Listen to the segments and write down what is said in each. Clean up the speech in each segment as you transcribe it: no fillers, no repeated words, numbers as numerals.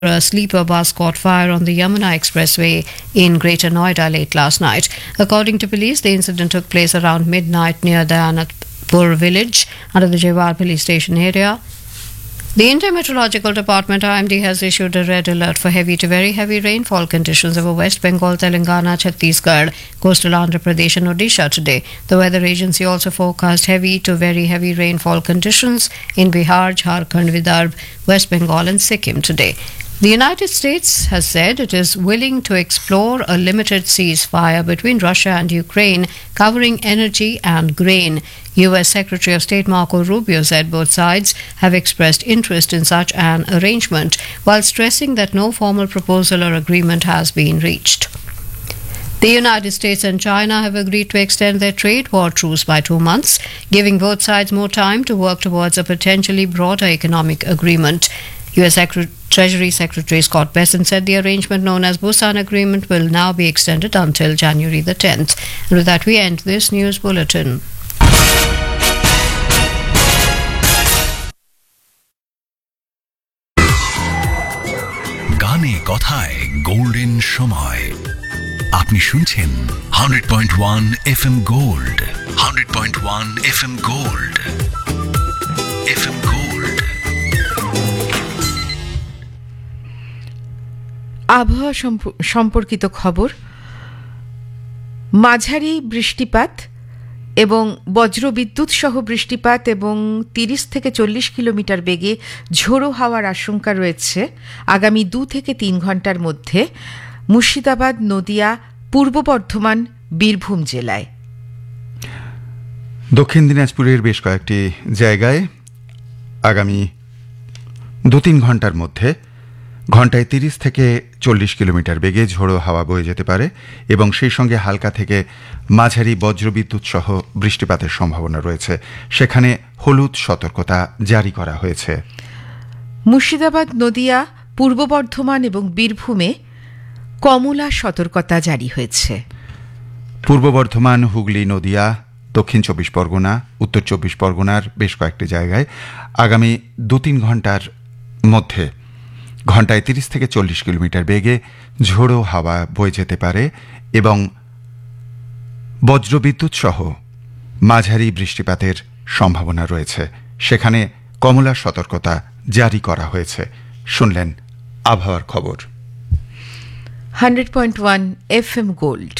A sleeper bus caught fire on the Yamuna Expressway in Greater Noida late last night. According to police, the incident took place around midnight near Dayanatpur village under the Jewar police station area. The Indian Meteorological Department IMD has issued a red alert for heavy to very heavy rainfall conditions over West Bengal, Telangana, Chhattisgarh, coastal Andhra Pradesh and Odisha today. The weather agency also forecast heavy to very heavy rainfall conditions in Bihar, Jharkhand, Vidarbha, West Bengal and Sikkim today. The United States has said it is willing to explore a limited ceasefire between Russia and Ukraine covering energy and grain. U.S. Secretary of State Marco Rubio said both sides have expressed interest in such an arrangement, while stressing that no formal proposal or agreement has been reached. The United States and China have agreed to extend their trade war truce by 2 months, giving both sides more time to work towards a potentially broader economic agreement. U.S. Treasury Secretary Scott Bessent said the arrangement known as Busan Agreement will now be extended until January the 10th. And with that, we end this news bulletin. গানে কথায় golden সময় আপনি শুনছেন 100.1 FM gold 100.1 FM gold FM gold আবহাওয়া সম্পর্কিত খবর মাঝারি বৃষ্টিপাত এবং বজ্রবিদ্যুৎ সহ বৃষ্টিপাত এবং 30 থেকে 40 কিলোমিটার বেগে ঝোড়ো হাওয়ার আশঙ্কা রয়েছে আগামী 2 থেকে 3 ঘন্টার মধ্যে মুর্শিদাবাদ, নদিয়া, পূর্ব বর্ধমান, বীরভূম জেলায়। দক্ষিণ দিনাজপুরের বেশ কয়েকটি জায়গায় আগামী 2-3 ঘন্টার মধ্যে ঘন্টায় 30 থেকে 40 কিলোমিটার বেগে ঝোড়ো হাওয়া বয়ে যেতে পারে এবং সেই সঙ্গে হালকা থেকে মাঝারি বজ্রবিদ্যুৎ সহ বৃষ্টিপাতের সম্ভাবনা রয়েছে। সেখানে হলুদ সতর্কতা জারি করা হয়েছে। মুর্শিদাবাদ, নদিয়া, পূর্ব বর্ধমান এবং বীরভূমে কমলা সতর্কতা জারি হয়েছে। পূর্ব বর্ধমান, হুগলি, নদিয়া, দক্ষিণ 24 পরগনা, উত্তর 24 পরগনার বেশ কয়েকটি জায়গায় আগামী 2-3 ঘন্টার মধ্যে ঘন্টায় 30 থেকে 40 কিলোমিটার বেগে ঝোড়ো হাওয়া বয়ে যেতে পারে এবং বজ্রবিদ্যুৎ সহ মাঝারি বৃষ্টিপাতের সম্ভাবনা রয়েছে। সেখানে কমলা সতর্কতা জারি করা হয়েছে। শুনলেন আবহাওয়ার খবর। 100.1 FM গোল্ড।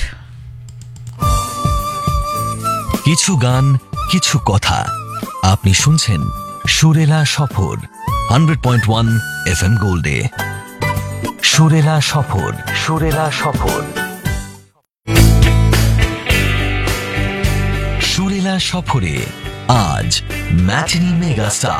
কিছু গান, কিছু কথা। আপনি শুনছেন সুরেলা সফর 100.1 FM গোল্ডে। সুরেলা সফর, সুরেলা সফর, সুরেলা সফরে আজ ম্যাটিনি মেগাস্টার